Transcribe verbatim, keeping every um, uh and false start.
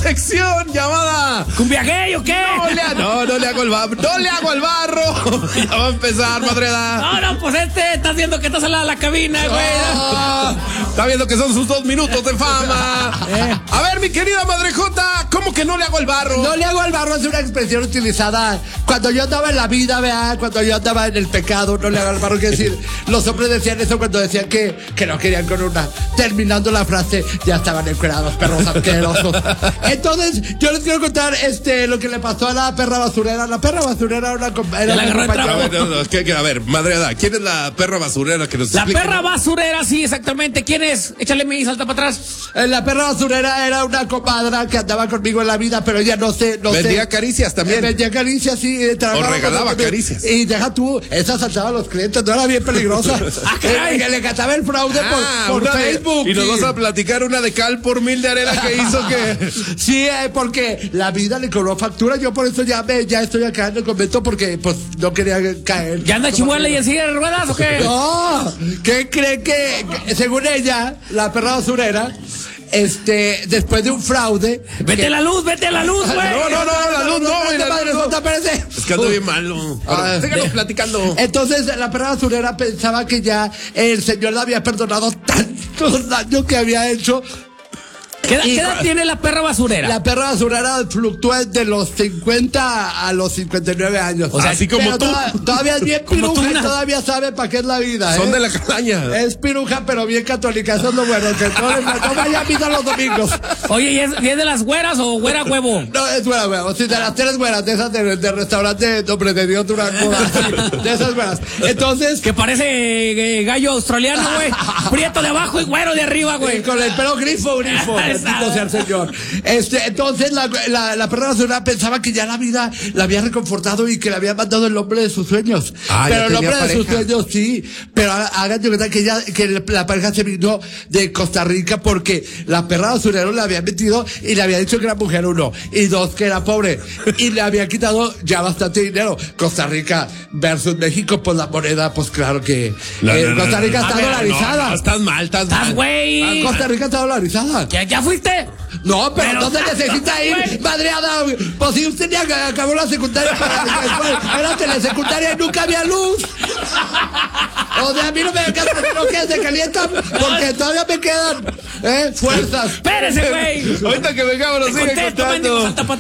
sección llamada ¿Cumbia gay o qué? No le, no, no le hago el barro. No le hago el barro. Ya va a empezar, madre edad. No, no, pues este, estás viendo que está salada la cabina, güey. Oh, está viendo que son sus dos minutos de fama. Eh. A ver, mi querida Madre Jota, ¿cómo que no le hago el barro? No le hago el barro es una expresión utilizada cuando yo andaba en la vida, ¿verdad? Cuando yo andaba en el pecado, no le hago el barro. Quiere decir, los hombres decían eso cuando decían que, que no querían con una. Terminando la frase, ya estaban encuerados, perros asquerosos. Entonces, yo les quiero contar este lo que le pasó a la perra basurera. La perra basurera era una, com- era la una agarró el compañera. A ver, no, no, ¿qué- qué? A ver, Madre edad, ¿quién es la perra basurera que nos La explique? perra basurera, sí, exactamente. ¿Quién es? Échale mi salta para atrás. Eh, La perra basurera era una comadra que andaba conmigo en la vida, pero ella no sé, no Vendía sé. caricias también. Eh, Vendía caricias, sí. eh, trabajaba O regalaba con- caricias. Y deja tú, esa saltaba a los clientes, no era bien peligrosa. Ah, caray. Eh, que le cantaba el fraude Ah, por, por una de- Facebook. y nos sí. vas a platicar una de cal por mil de arena que hizo que... Sí, eh, porque la vida le cobró factura. Yo por eso ya me, ya estoy acá en el convento porque pues no quería caer. ¿Ya anda chimuela y en silla de ruedas o qué? No, ¿qué cree que, que, según ella, la perra basurera, este, después de un fraude... Vete que- a la luz, vete a la luz, güey. No, no, no, la luz no, güey, la Madre luz no. santa, espérese. Es que ando bien malo. Ah, Síganos de- platicando. Entonces la perra basurera pensaba que ya el señor le había perdonado tantos daños que había hecho. ¿Qué edad, Y- qué edad tiene la perra basurera? La perra basurera fluctúa de los cincuenta a los cincuenta y nueve años. O sea, así como Pero tú. toda- todavía es bien Como tú, piruja y una- todavía sabe para qué es la vida. Son ¿eh? de la calaña. Es piruja, pero bien católica. Eso es lo bueno. Que no, le- no vaya a misa los domingos. Oye, ¿y es, y es de las güeras o güera huevo? No, es buena, güey. Sí, de las tres güeras, de esas de, de restaurante Nombre de Dios Durango. así, de esas güeras. Entonces, Que parece eh, gallo australiano, güey. Prieto de abajo y güero de arriba, güey. eh, con el pelo grifo, grifo. Bendito sea el Señor. Este, entonces la, la, la perra basurera pensaba que ya la vida la había reconfortado y que le había mandado el hombre de sus sueños. Ah, ya pero el tenía hombre de sus pareja. sueños sí. Pero ha- hagan de cuenta que ya, que la pareja se vino de Costa Rica porque la perra basurera le había metido y le había dicho que era mujer uno y dos que era pobre y le había quitado ya bastante dinero. Costa Rica versus México, pues la moneda, pues claro que No, eh, no, no, Costa Rica no, no. está A ver, dolarizada. no, no, estás mal, estás ¿Estás, mal. güey? Costa Rica está dolarizada. ¿Ya, ya fuiste? No, pero, Pero- no se necesita ir, Güey. madreada. Pues si usted ya ac- acabó la secundaria, para, era telesecundaria y nunca había luz. O sea, a mí no me alcanza, no que se calientan, porque todavía me quedan ¿eh? fuerzas. Espérese, güey. Ahorita que vengamos nos sigue Contesto, mendigo, contando. salta pa'